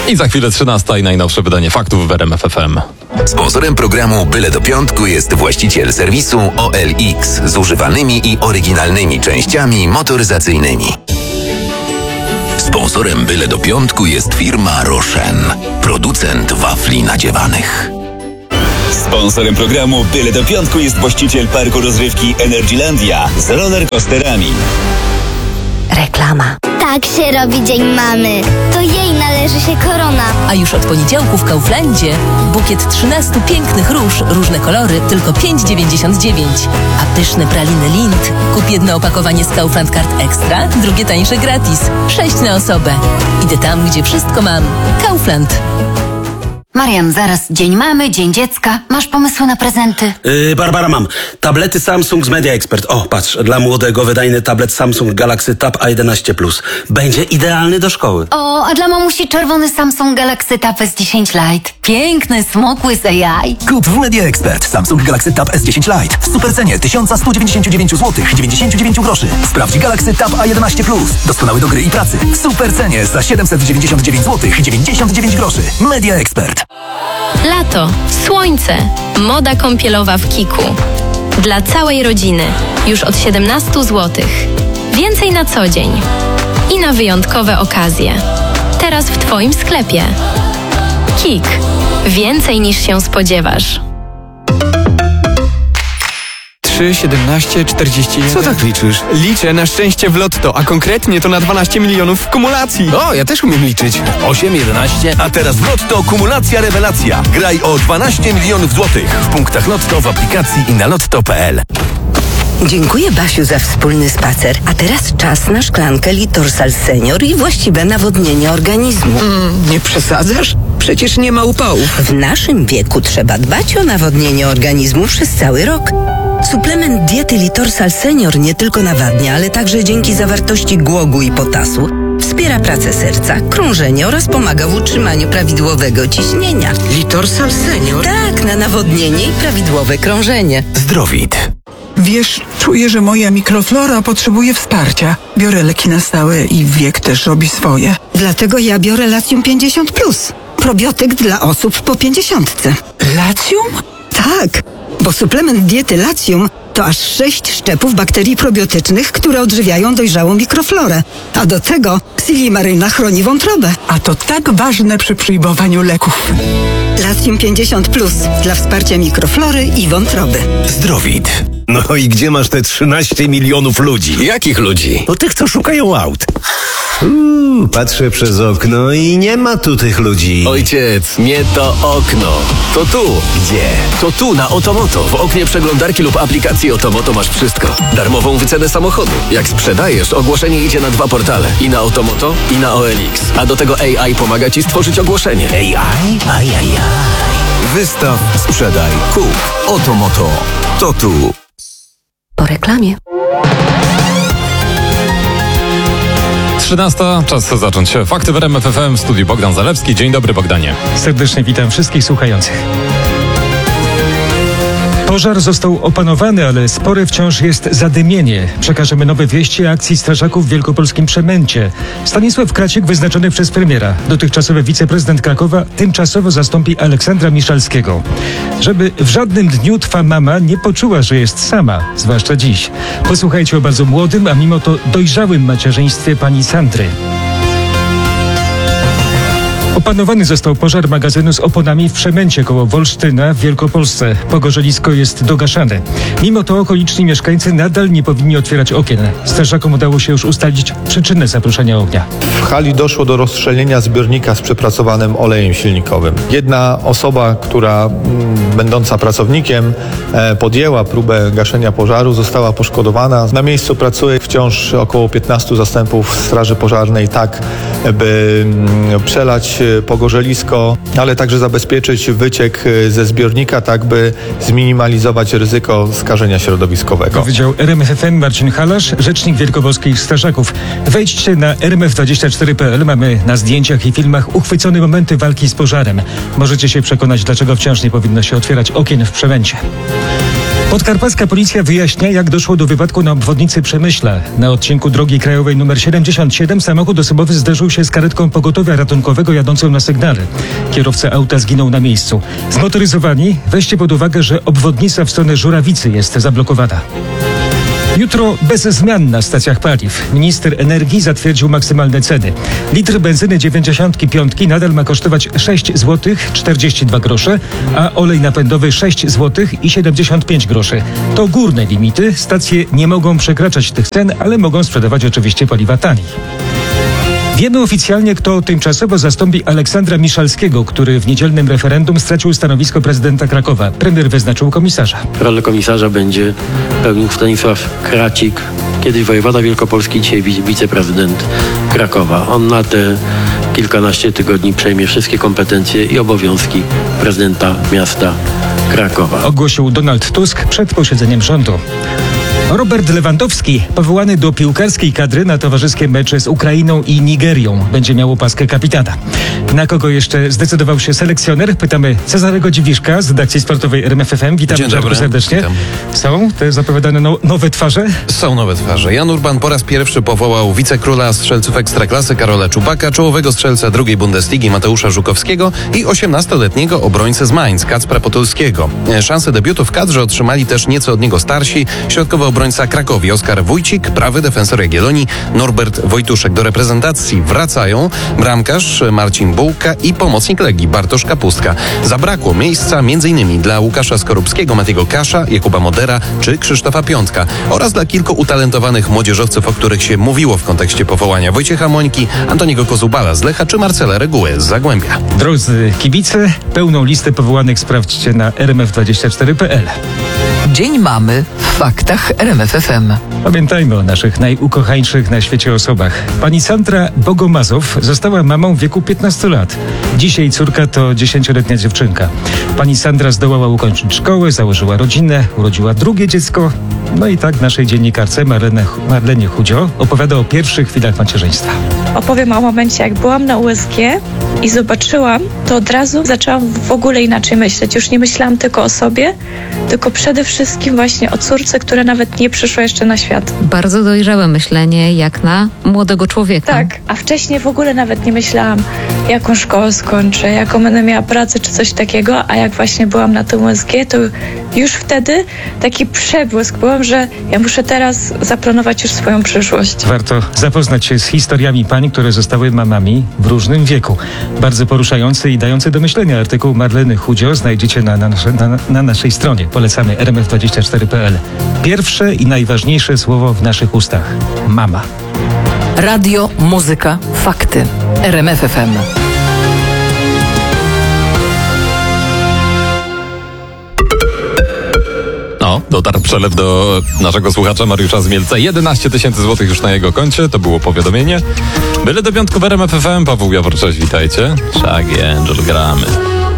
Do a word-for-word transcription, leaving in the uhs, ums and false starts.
I za chwilę trzynasta i najnowsze wydanie faktów w R M F F M. Sponsorem programu Byle do Piątku jest właściciel serwisu O L X z używanymi i oryginalnymi częściami motoryzacyjnymi. Sponsorem Byle do Piątku jest firma Rochen, producent wafli nadziewanych. Sponsorem programu Byle do Piątku jest właściciel parku rozrywki Energylandia z rollercoasterami. Reklama. Tak się robi Dzień Mamy. To jej należy się korona. A już od poniedziałku w Kauflandzie bukiet trzynastu pięknych róż, różne kolory, tylko pięć dziewięćdziesiąt dziewięć. A pyszne praliny Lindt. Kup jedno opakowanie z Kaufland Card Extra, drugie tańsze gratis. Sześć na osobę. Idę tam, gdzie wszystko mam. Kaufland. Marian, zaraz Dzień Mamy, Dzień Dziecka. Masz pomysły na prezenty? Yy, Barbara, mam. Tablety Samsung z Media Expert. O, patrz, dla młodego wydajny tablet Samsung Galaxy Tab A jedenaście plus. Będzie idealny do szkoły. O, a dla mamusi czerwony Samsung Galaxy Tab S dziesięć Lite. Piękny, smukły z A I. Kup w Media Expert Samsung Galaxy Tab S dziesięć Lite w super cenie tysiąc sto dziewięćdziesiąt dziewięć złotych dziewięćdziesiąt dziewięć groszy. Sprawdź Galaxy Tab A jedenaście plus. Doskonały do gry i pracy. W super cenie za siedemset dziewięćdziesiąt dziewięć złotych dziewięćdziesiąt dziewięć groszy. Media Expert. Lato, słońce, moda kąpielowa w Kiku. Dla całej rodziny, już od siedemnaście złotych. Więcej na co dzień i na wyjątkowe okazje. Teraz w Twoim sklepie. Kik. Więcej niż się spodziewasz. trzy, siedemnaście, czterdzieści jeden. Co tak liczysz? Liczę na szczęście w lotto, a konkretnie to na dwanaście milionów w kumulacji. O, ja też umiem liczyć. osiem, jedenaście, a teraz w Lotto kumulacja rewelacja. Graj o dwanaście milionów złotych w punktach Lotto, w aplikacji i na lotto kropka p l. Dziękuję, Basiu, za wspólny spacer. A teraz czas na szklankę Litorsal Senior i właściwe nawodnienie organizmu. Mm, nie przesadzasz? Przecież nie ma upałów. W naszym wieku trzeba dbać o nawodnienie organizmu przez cały rok. Suplement diety Litorsal Senior nie tylko nawadnia, ale także dzięki zawartości głogu i potasu wspiera pracę serca, krążenie oraz pomaga w utrzymaniu prawidłowego ciśnienia. Litorsal Senior? Tak, na nawodnienie i prawidłowe krążenie. Zdrowit. Wiesz, czuję, że moja mikroflora potrzebuje wsparcia. Biorę leki na stałe i wiek też robi swoje. Dlatego ja biorę Latium pięćdziesiąt plus. Probiotyk dla osób po pięćdziesiątce. Latium? Tak, bo suplement diety Latium to aż sześć szczepów bakterii probiotycznych, które odżywiają dojrzałą mikroflorę. A do tego silimaryna chroni wątrobę. A to tak ważne przy przyjmowaniu leków. Latium pięćdziesiąt plus dla wsparcia mikroflory i wątroby. Zdrowit. No i gdzie masz te trzynaście milionów ludzi? Jakich ludzi? No tych, co szukają aut. Uuu, patrzę przez okno i nie ma tu tych ludzi. Ojciec, nie to okno. To tu. Gdzie? To tu, na Otomoto. W oknie przeglądarki lub aplikacji Otomoto masz wszystko. Darmową wycenę samochodu. Jak sprzedajesz, ogłoszenie idzie na dwa portale. I na Otomoto, i na O L X. A do tego A I pomaga Ci stworzyć ogłoszenie. A I? Ajajaj. Wystaw, sprzedaj, kup. Otomoto. To tu. Po reklamie. trzynasta, czas zacząć fakty w R M F F M. W studiu Bogdan Zalewski. Dzień dobry, Bogdanie. Serdecznie witam wszystkich słuchających. Pożar został opanowany, ale spore wciąż jest zadymienie. Przekażemy nowe wieści akcji strażaków w wielkopolskim Przemęcie. Stanisław Kracik wyznaczony przez premiera. Dotychczasowy wiceprezydent Krakowa tymczasowo zastąpi Aleksandra Miszalskiego. Żeby w żadnym dniu twa mama nie poczuła, że jest sama, zwłaszcza dziś. Posłuchajcie o bardzo młodym, a mimo to dojrzałym macierzyństwie pani Sandry. Opanowany został pożar magazynu z oponami w Przemęcie koło Wolsztyna w Wielkopolsce. Pogorzelisko jest dogaszane. Mimo to okoliczni mieszkańcy nadal nie powinni otwierać okien. Strażakom udało się już ustalić przyczynę zaprószenia ognia. W hali doszło do rozstrzelenia zbiornika z przepracowanym olejem silnikowym. Jedna osoba, która m, będąca pracownikiem e, podjęła próbę gaszenia pożaru, została poszkodowana. Na miejscu pracuje wciąż około piętnastu zastępów Straży Pożarnej, tak by m, przelać pogorzelisko, ale także zabezpieczyć wyciek ze zbiornika, tak by zminimalizować ryzyko skażenia środowiskowego. Powiedział R M F F M Marcin Halasz, rzecznik wielkopolskich strażaków. Wejdźcie na r m f dwadzieścia cztery kropka p l. Mamy na zdjęciach i filmach uchwycone momenty walki z pożarem. Możecie się przekonać, dlaczego wciąż nie powinno się otwierać okien w Przemęcie. Podkarpacka policja wyjaśnia, jak doszło do wypadku na obwodnicy Przemyśla. Na odcinku drogi krajowej nr siedemdziesiąt siedem samochód osobowy zderzył się z karetką pogotowia ratunkowego jadącą na sygnale. Kierowca auta zginął na miejscu. Zmotoryzowani, weźcie pod uwagę, że obwodnica w stronę Żurawicy jest zablokowana. Jutro bez zmian na stacjach paliw. Minister energii zatwierdził maksymalne ceny. Litr benzyny dziewięćdziesiąt pięć nadal ma kosztować sześć złotych czterdzieści dwa grosze, a olej napędowy sześć złotych siedemdziesiąt pięć groszy. To górne limity. Stacje nie mogą przekraczać tych cen, ale mogą sprzedawać oczywiście paliwa taniej. Wiemy oficjalnie, kto tymczasowo zastąpi Aleksandra Miszalskiego, który w niedzielnym referendum stracił stanowisko prezydenta Krakowa. Premier wyznaczył komisarza. Rolę komisarza będzie pełnił Stanisław Kracik, kiedyś wojewoda wielkopolski, dzisiaj wiceprezydent Krakowa. On na te kilkanaście tygodni przejmie wszystkie kompetencje i obowiązki prezydenta miasta Krakowa. Ogłosił Donald Tusk przed posiedzeniem rządu. Robert Lewandowski, powołany do piłkarskiej kadry na towarzyskie mecze z Ukrainą i Nigerią, będzie miał opaskę kapitana. Na kogo jeszcze zdecydował się selekcjoner? Pytamy Cezarego Dziwiszka z redakcji sportowej R M F F M. Witam Dzień dobry. serdecznie. Witam. Są te zapowiadane no, nowe twarze? Są nowe twarze. Jan Urban po raz pierwszy powołał wicekróla strzelców Ekstraklasy Karola Czubaka, czołowego strzelca drugiej Bundesligi Mateusza Żukowskiego i osiemnastoletniego obrońcę z Mainz, Kacpra Potulskiego. Szansę debiutu w kadrze otrzymali też nieco od niego starsi, środkowy obrońca Krakowi Oskar Wójcik, prawy defensor Jagiellonii Norbert Wojtuszek. Do reprezentacji wracają bramkarz Marcin Bułka i pomocnik Legii Bartosz Kapustka. Zabrakło miejsca m.in. dla Łukasza Skorupskiego, Matiego Kasza, Jakuba Modera czy Krzysztofa Piątka oraz dla kilku utalentowanych młodzieżowców, o których się mówiło w kontekście powołania: Wojciecha Mońki, Antoniego Kozubala z Lecha czy Marcela Reguły z Zagłębia. Drodzy kibice, pełną listę powołanych sprawdźcie na r m f dwadzieścia cztery kropka p l. Dzień mamy w faktach R M F F M. Pamiętajmy o naszych najukochańszych na świecie osobach. Pani Sandra Bogomazow została mamą w wieku piętnastu lat. Dzisiaj córka to dziesięcioletnia dziewczynka. Pani Sandra zdołała ukończyć szkołę, założyła rodzinę, urodziła drugie dziecko. No i tak naszej dziennikarce Marlene, Marlenie Chudzio opowiada o pierwszych chwilach macierzyństwa. Opowiem o momencie, jak byłam na U S G i zobaczyłam, to od razu zaczęłam w ogóle inaczej myśleć. Już nie myślałam tylko o sobie, tylko przede wszystkim właśnie o córce, która nawet nie przyszła jeszcze na świat. Bardzo dojrzałe myślenie, jak na młodego człowieka. Tak, a wcześniej w ogóle nawet nie myślałam, jaką szkołę skończę, jaką będę miała pracę czy coś takiego, a jak właśnie byłam na tym U S G, to już wtedy taki przebłysk byłam, że ja muszę teraz zaplanować już swoją przyszłość. Warto zapoznać się z historiami pań, które zostały mamami w różnym wieku. Bardzo poruszający i dający do myślenia artykuł Marleny Chudzio znajdziecie na, na, nasze, na, na naszej stronie. Polecamy r m f dwadzieścia cztery kropka p l. Pierwsze i najważniejsze słowo w naszych ustach. Mama. Radio, muzyka, fakty. R M F F M. No, dotarł przelew do naszego słuchacza Mariusza z Mielca. jedenaście tysięcy złotych już na jego koncie, to było powiadomienie. Byle do piątku w R M F F M. Paweł Jaworcześ, witajcie. Shaggy Angel, gramy.